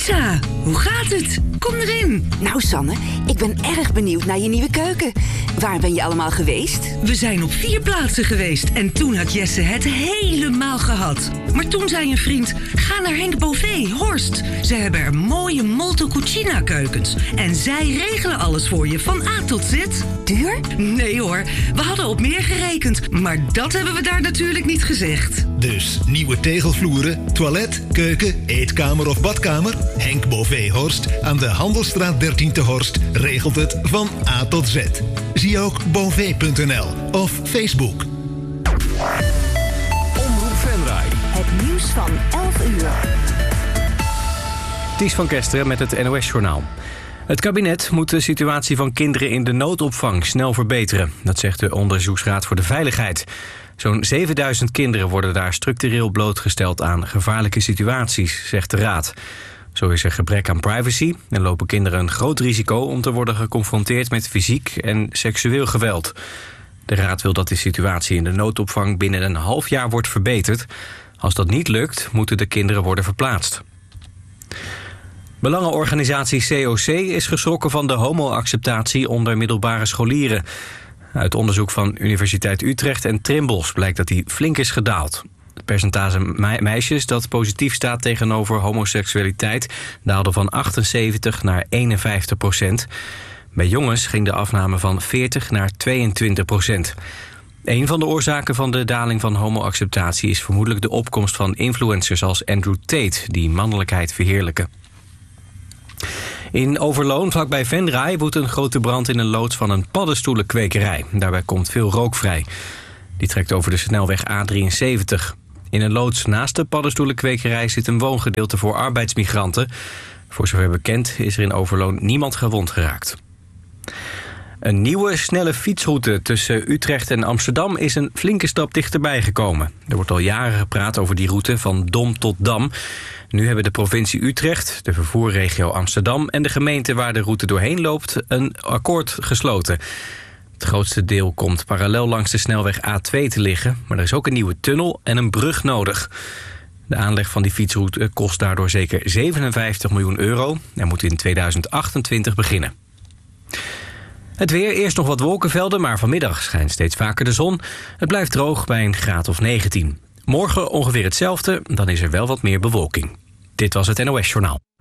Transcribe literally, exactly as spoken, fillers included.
Tessa, hoe gaat het? Kom erin. Nou Sanne, ik ben erg benieuwd naar je nieuwe keuken. Waar ben je allemaal geweest? We zijn op vier plaatsen geweest en toen had Jesse het helemaal gehad. Maar toen zei een vriend, ga naar Henk Bové, Horst. Ze hebben er mooie Molto Cucina keukens. En zij regelen alles voor je van A tot Z. Duur? Nee hoor, we hadden op meer gerekend. Maar dat hebben we daar natuurlijk niet gezegd. Dus nieuwe tegelvloeren, toilet, keuken, eetkamer of badkamer? Henk Bové Horst aan de Handelsstraat dertien te Horst regelt het van A tot Z. Zie ook bové punt n l of Facebook. Omroep Venray. Het nieuws van elf uur. Ties van Kesteren met het N O S-journaal. Het kabinet moet de situatie van kinderen in de noodopvang snel verbeteren. Dat zegt de Onderzoeksraad voor de Veiligheid. Zo'n zevenduizend kinderen worden daar structureel blootgesteld aan gevaarlijke situaties, zegt de raad. Zo is er gebrek aan privacy en lopen kinderen een groot risico om te worden geconfronteerd met fysiek en seksueel geweld. De raad wil dat de situatie in de noodopvang binnen een half jaar wordt verbeterd. Als dat niet lukt, moeten de kinderen worden verplaatst. Belangenorganisatie C O C is geschrokken van de homo-acceptatie onder middelbare scholieren. Uit onderzoek van Universiteit Utrecht en Trimbos blijkt dat die flink is gedaald. Het percentage meisjes dat positief staat tegenover homoseksualiteit daalde van achtenzeventig naar eenenvijftig procent. Bij jongens ging de afname van veertig naar tweeëntwintig procent. Een van de oorzaken van de daling van homoacceptatie is vermoedelijk de opkomst van influencers als Andrew Tate, die mannelijkheid verheerlijken. In Overloon, vlakbij Venray, woedt een grote brand in een loods van een paddenstoelenkwekerij. Daarbij komt veel rook vrij. Die trekt over de snelweg A drieënzeventig. In een loods naast de paddenstoelenkwekerij zit een woongedeelte voor arbeidsmigranten. Voor zover bekend is er in Overloon niemand gewond geraakt. Een nieuwe snelle fietsroute tussen Utrecht en Amsterdam is een flinke stap dichterbij gekomen. Er wordt al jaren gepraat over die route van Dom tot Dam. Nu hebben de provincie Utrecht, de vervoerregio Amsterdam en de gemeente waar de route doorheen loopt een akkoord gesloten. Het grootste deel komt parallel langs de snelweg A twee te liggen, maar er is ook een nieuwe tunnel en een brug nodig. De aanleg van die fietsroute kost daardoor zeker zevenenvijftig miljoen euro en moet in tweeduizend achtentwintig beginnen. Het weer, eerst nog wat wolkenvelden, maar vanmiddag schijnt steeds vaker de zon. Het blijft droog bij een graad of negentien. Morgen ongeveer hetzelfde, dan is er wel wat meer bewolking. Dit was het N O S-journaal.